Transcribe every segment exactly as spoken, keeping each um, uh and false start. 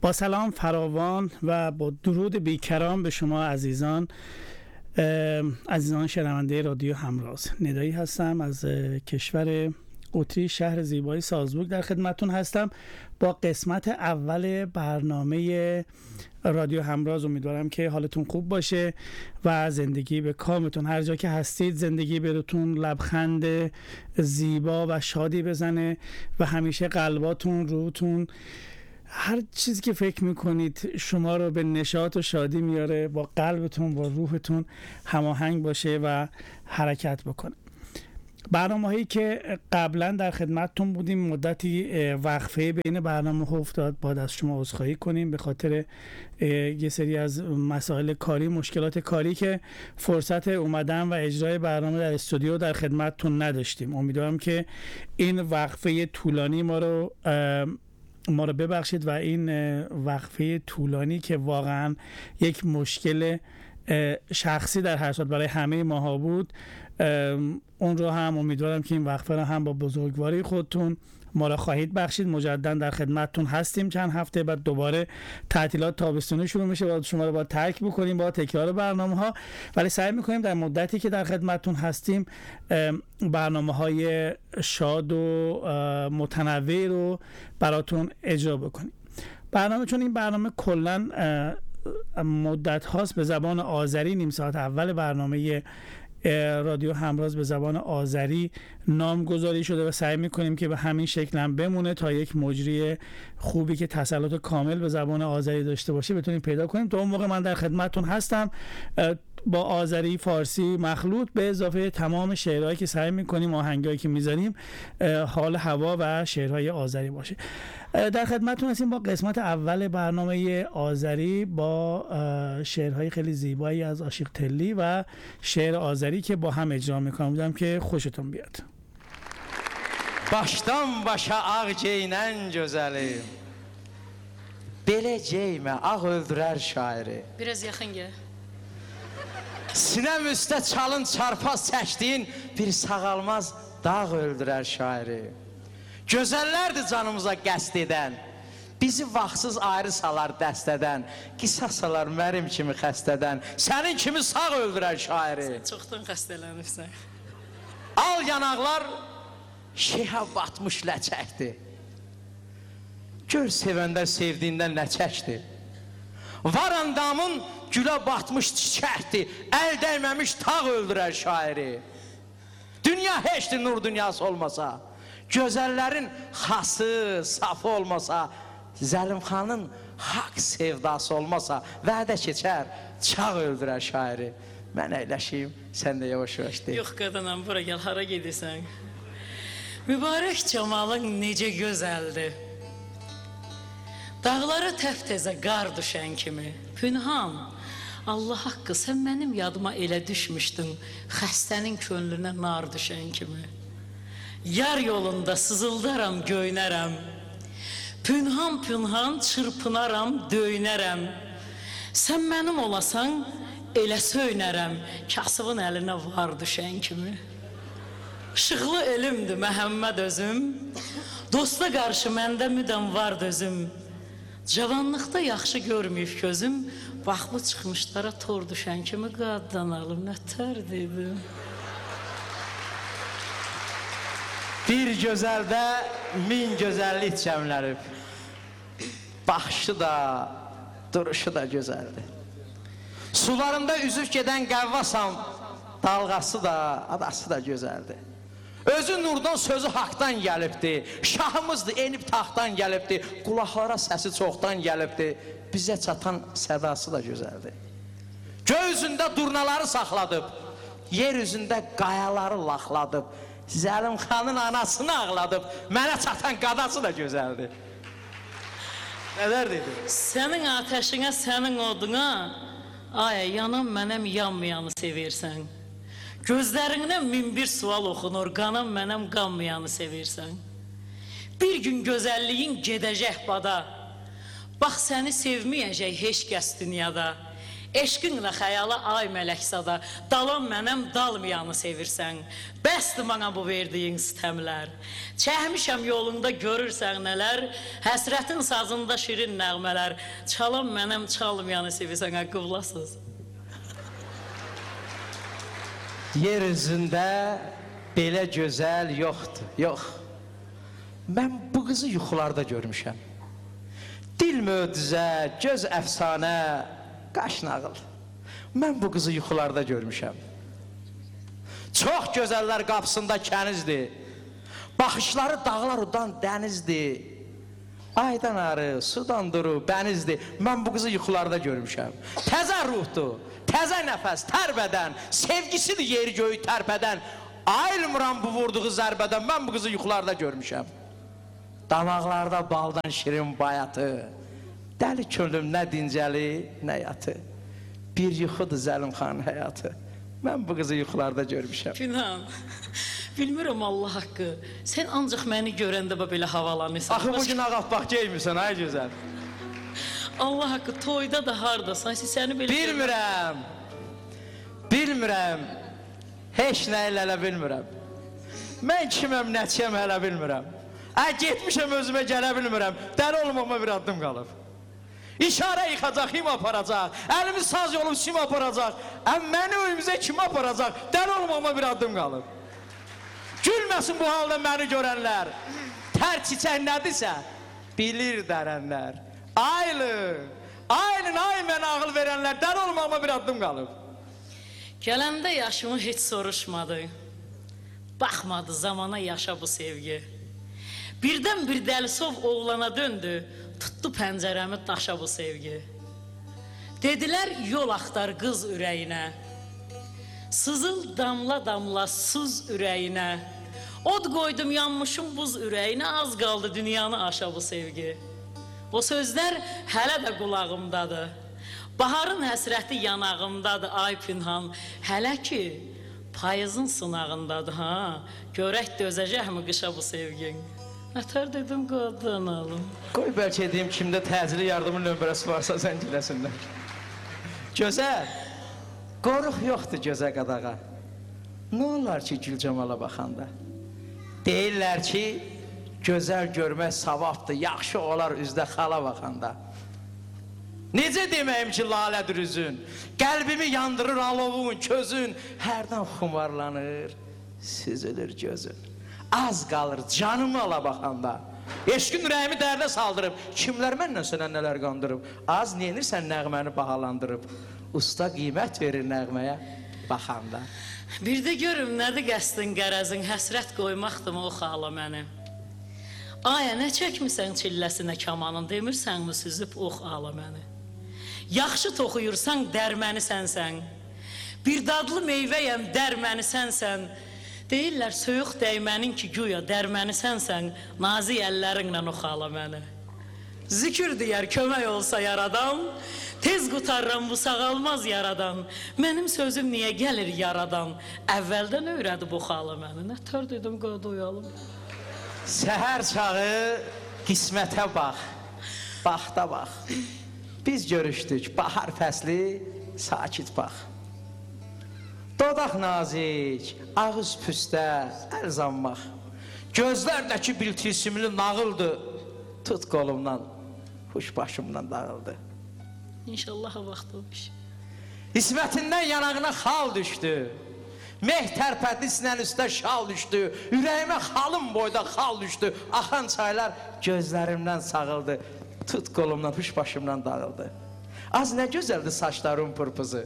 با سلام فراوان و با درود بیکران به شما عزیزان عزیزان شنونده رادیو همراز. ندایی هستم از کشور اتریش، شهر زیبای سالزبورگ در خدمتون هستم با قسمت اول برنامه رادیو همراز. امیدوارم که حالتون خوب باشه و زندگی به کامتون، هر جا که هستید زندگی بهتون لبخند زیبا و شادی بزنه و همیشه قلباتون، روتون، هر چیزی که فکر میکنید شما رو به نشاط و شادی میاره با قلبتون، با روحتون هماهنگ باشه و حرکت بکنه. برنامه هایی که قبلا در خدمتتون بودیم مدتی وقفه بین برنامه ها افتاد، باید از شما عذرخواهی کنیم به خاطر یه سری از مسائل کاری، مشکلات کاری که فرصت اومدن و اجرای برنامه در استودیو در خدمتتون نداشتیم. امیدوارم که این وقفه طولانی ما رو ما رو ببخشید و این وقفه طولانی که واقعا یک مشکل شخصی در هر صورت برای همه ماها بود، اون رو هم امیدوارم که این وقفه رو هم با بزرگواری خودتون ما را خواهید بخشید. مجددا در خدمتتون هستیم. چند هفته بعد دوباره تعطیلات تابستونی شروع میشه، باید شما رو با ترک بکنیم با تکرار برنامه ها، ولی سعی میکنیم در مدتی که در خدمتتون هستیم برنامه های شاد و متنوع رو براتون اجرا بکنیم. برنامه چون این برنامه کلا مدت هاست به زبان آذری، نیم ساعت اول برنامه رادیو همراز به زبان آذری نامگذاری شده و سعی میکنیم که به همین شکل هم بمونه تا یک مجری خوبی که تسلط کامل به زبان آذری داشته باشه بتونیم پیدا کنیم. تا اون موقع من در خدمتتون هستم با آذری، فارسی مخلوط به اضافه تمام شعرهایی که سعی میکنیم، آهنگایی که میذاریم حال هوا و شعرهای آذری باشه. در خدمتتون هستیم با قسمت اول برنامه آذری با شعرهای خیلی زیبایی از عاشق تلی و شعر آذری که با هم اجرا میکنم. بودم که خوشتون بیاد. Başdan başa ağ geynən gözəli, belə geymə ağ öldürər şairi. Biraz yaxın gəl. Sinəm üstə çalın çarpaz çəkdiyin bir sağalmaz dağ öldürər şairi. Gözəllərdir canımıza qəsd edən, bizi vaxtsız ayrı salar dəstədən, qisas salar mənim kimi xəstədən, sənin kimi sağ öldürər şairi. Sən çoxdan xəstələnibsən. Al yanaqlar şeyhə batmış ləçəkdir. Gör sevəndə sevdiyindən nə çəkdir. Var andamın gülə batmış çiçəkdir, əl dəyməmiş tağ öldürər şairi. Dünya heçdir nur dünyası olmasa, gözəllərin xası, safı olmasa, Zəlimxanın haqq sevdası olmasa, vədə keçər, çağ öldürər şairi. Mən əyləşiyim, sən də yavaş-yavaş deyil. Yox qadınam, bura gəl, hara gedirsən? Mübarək camalın necə gözəldir. Dağlara təftəzə qar düşən kimi, pünhan, Allah haqqı, sən mənim yadıma elə düşmüşdün, xəstənin könlünə nar düşən kimi. Yar yolunda sızıldaram, göynərəm, pünhan-pünhan çırpınaram, döynərəm. Sən mənim olasan, elə söynərəm, kasıbın əlinə var düşən kimi. Işıqlı elimdir Məhəmməd özüm, dosta qarşı məndə müdəm var dözüm. Cavanlıqda yaxşı görməyib gözüm, baxlı çıxmışlara tor düşən kimi qaddan alım, nətər dedim. Bir gözəldə min gözəllik cəmlənib, baxışı da, duruşu da gözəldir. Sularında üzüb gedən qəvvasam, dalğası da, adası da gözəldir. Özü nurdan, sözü haqdan gəlibdir, şahımızdır, enib taxtdan gəlibdir, qulaqlara səsi çoxdan gəlibdir, bizə çatan sədası da gözəldir. Göy üzündə durnaları saxladıb, yer üzündə qayaları laxladıb, Zəlimxanın anasını ağladıb, mənə çatan qadası da gözəldir. Nələr dedi? Sənin ateşinə, sənin oduna, ay, yanım mənəm yanmayanı sevirsən. Gözlərindən min bir sual oxunur, qanım mənəm qanmayanı sevirsən. Bir gün gözəlliyin gedəcək bada, bax səni sevməyəcək heç kəs dünyada. Eşqinlə xəyala ay mələksada, dalan mənəm dalmayanı sevirsən. Bəsdir mənə bu verdiyin sitəmlər. Çəhmişəm yolunda görürsən nələr, həsrətin sazında şirin nəğmələr. Çalan mənəm çalmayanı sevirsən, qıvlasız. Yer üzündə belə gözəl yoxdur, yox. Mən bu qızı yuxularda görmüşəm. Dil möcüzə, göz əfsanə, qaş nağıl. Mən bu qızı yuxularda görmüşəm. Çox gözəllər qapısında kənizdir. Baxışları dağlar udan dənizdir. Aydan arı, sudan duru, bənizdir. Mən bu qızı yuxularda görmüşəm. Təzə ruhdur, təzə nəfəs, tərbədən, sevgisidir yeri göyü tərpədən. Ayrılmıram bu vurduğu zərbədən, mən bu qızı yuxularda görmüşəm. Damaqlarda baldan şirin bayatı, dəli könlüm nə dincəli, nə yatı. Bir yuxudur Zəlimxanın həyatı. Mən bu qızı yuxularda görmüşəm. Pünhan, bilmirəm Allah haqqı. Sən ancaq məni görəndə belə havalanırsan. Axı bugün ağappaq geymirsən, ay gözəl. Allah haqqı, toyda da hardasan, səni belə... Bilmirəm, bilmirəm, heç nə elə bilmirəm. Mən kiməm, nəçiyəm hələ bilmirəm. Ə, getmişəm özümə gələ bilmirəm, dəli olmama bir addım qalıb. İşarə yıxacaq, kim aparacaq, əlimi saz yolum kim aparacaq, ə, məni öyümüzə kim aparacaq, dəli olmama bir addım qalıb. Gülməsin bu halda məni görənlər, tər çiçək nədirsə, bilir dərənlər. Aylın, aylın, ay mənə ağıl verənlər, dəli olmama bir addım qalıb. Gələndə yaşımı heç soruşmadı, baxmadı zamana yaşa bu sevgi. Birdən bir dəlisov oğlana döndü, tutdu pəncərəmi daşa bu sevgi. Dedilər yol axtar qız ürəyinə, sızıl damla damla suz ürəyinə. Od qoydum yanmışım buz ürəyinə, az qaldı dünyanı aşa bu sevgi. O sözlər hələ də qulağımdadır, baharın həsrəti yanağımdadır ay Pünhan. Hələ ki payızın sınağındadır ha, görək dözəcəkmi qışa bu sevgin. Nətər dedim qadın alım. Qoy bəlkə edeyim kimdə təcili yardımın nömrəsi varsa zənciləsinlər. Gözəl, qoruq yoxdur gözə qadağa. Nə olar ki Gülcamala baxanda? Deyirlər ki gözəl görmək savabdır, yaxşı olar üzdə xala baxanda. Necə deməyim ki lalədir üzün, qəlbimi yandırır alovun, közün, hərdən xumarlanır, süzülür gözün. Az qalır canımı ala baxanda, eşqin ürəyimi dərdə saldırıb, kimlər məndən sənə nələr qandırıb, az neyinirsən nəğməni bahalandırıb, usta qiymət verir nəğməyə baxanda. Bir də görüm nədir qəsdin qərəzin, həsrət qoymaqdır o xala məni. Aya nə çəkmirsən çilləsinə kamanın, demirsənmi süzüb ox ala məni. Yaxşı toxuyursan dərməni sənsən, bir dadlı meyvəyəm dərməni sənsən. Deyirlər soyuq dəymənin ki güya dərməni sənsən, nazik əllərinlə oxala məni. Zikir deyər kömək olsa yaradan, tez qutarram bu sağalmaz yaradan. Mənim sözüm niyə gəlir yaradan, əvvəldən öyrədi bu xala məni. Nətər dedim qad uyalım. Səhər çağı qismətə bax, baxda bax. Biz görüşdük, bahar fəsli, sakit bax. Dodaq nazik, ağız püstə, əl zammaq. Gözlərdəki bir tilsimli nağıldı, tut qolumdan, huş başımdan dağıldı. İnşallah vaxt olmuş. İsmətindən yanağına xal düşdü, meh tərpədi sinən üstə şal düşdü, ürəyimə xalım boyda xal düşdü, axan çaylar gözlərimdən sağıldı, tut qolumdan, huş başımdan dağıldı. Az nə gözəldir saçların pırpızı.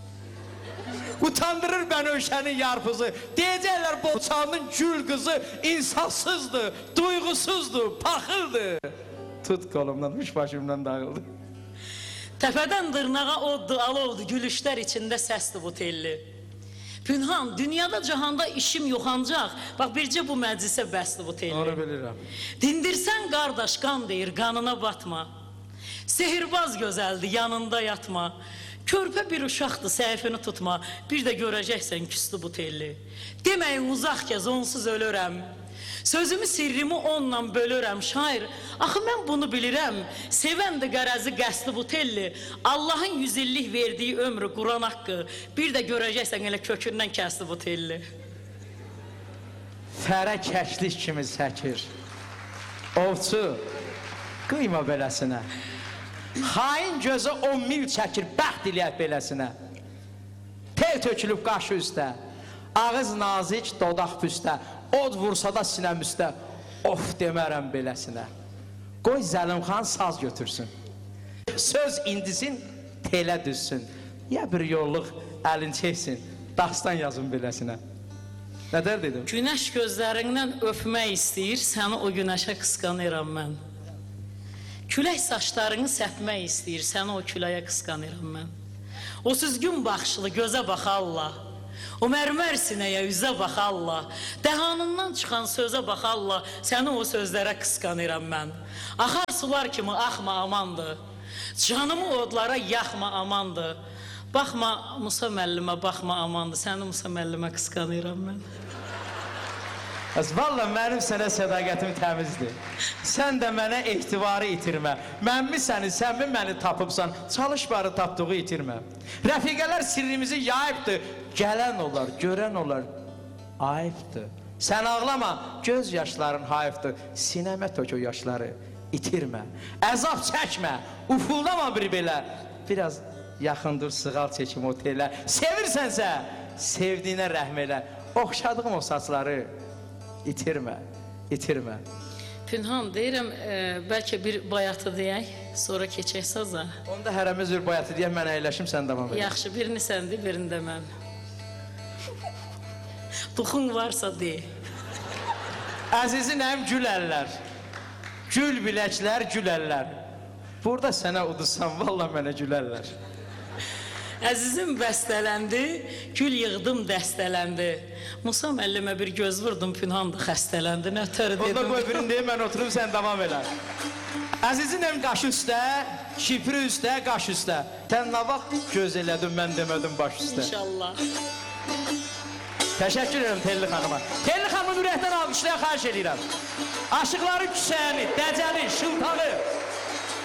Utandırır bəni öşənin yarpızı. Deyəcəklər boçanın gül qızı insafsızdır, duyğusuzdur, paxıldır. Tut qolumdan, üç başımdan dağıldı. Təpədən dırnağa oddu, alovdu, gülüşlər içində səsdir bu telli. Pünhan, dünyada, cahanda işim yox ancaq, bax bircə bu məclisə bəsdir bu telli. Onu bilirəm. Dindirsən qardaş, qan deyir, qanına batma. Sehirbaz gözəldir, yanında yatma. Körpə bir uşaqdır, səhifini tutma, bir də görəcəksən küstü bu telli. Deməyin uzaq gəz, onsuz ölürəm. Sözümü, sirrimi onunla bölürəm şair. Axı mən bunu bilirəm. Sevəndi qərəzi qəsdi bu telli. Allahın yüz illik verdiyi ömrü, Quran haqqı. Bir də görəcəksən elə kökündən kəsdi bu telli. Fərə kəşlik kimi çəkir. Ovçu, qıyma beləsinə. Xain gözə on mil çəkir, bəxt eləyək beləsinə. Tel tökülüb qaşı üstə, ağız nazik, dodaq püstə. Od vursa da sinəm üstə, of demərəm beləsinə. Qoy Zəlimxan saz götürsün. Söz indisin, telə düzsün. Ya bir yolluq əlin çəksin, dastan yazın beləsinə. Nədər dedim? Günəş gözlərindən öpmək istəyir, səni o günəşə qısqanıram mən. Külək saçlarını səpmək istəyir, səni o küləyə qısqanıram mən. O süzgün baxışlı gözə bax Allah. O mərmər sinəyə üzə bax Allah. Dəhanından çıxan sözə bax Allah. Səni o sözlərə qısqanıram mən. Axar sular kimi axma amandır. Canımı odlara yaxma amandır. Baxma Musa müəllimə, baxma amandır. Səni Musa müəllimə qısqanıram mən. Valla mənim sənə sədaqətim təmizdir. Sən də mənə ehtivarı itirmə. Mən mi səni, sən mi məni tapıbsan, çalış barı tapdığı itirmə. Rəfiqələr sirrimizi yayıbdır. Gələn olar, görən olar, ayıbdır. Sən ağlama, göz yaşların hayıbdır. Sinəmə tök o yaşları, itirmə. Əzab çəkmə, ufuldama bir belə. Biraz yaxındır, sığal çəkim o telə. Sevirsənsə, sevdiyinə rəhm elə. Oxşadığım o saçları itirmə, itirmə. Pünhan, deyirəm, e, bəlkə bir bayatı deyək, sonra keçək saza. Onda hərəmiz bir bayatı deyək, mən əyləşim, sən davam edək. Yaxşı, birini sən de, birini də mən. Duxun varsa de. Əzizim gül əllər, gül biləklər, gül əllər. Burada sənə udursam, valla mənə gül əllər. Əzizim bəstələndi, gül yığdım dəstələndi. Musa müəllimə bir göz vurdum, Pünhan da xəstələndi, nətər dedim. Onda qoy birini deyim, mən oturum, sən davam elə. Əzizim qaş üstə, şifri üstə, qaş üstə. Sən nə vaxt göz elədin, mən demədim baş üstə. İnşallah. Təşəkkür edirəm Telli xanıma. Telli xanımın ürəkdən almışlayan xahiş edirəm. Aşıqların küsəyəni, dəcəli, şıltağı,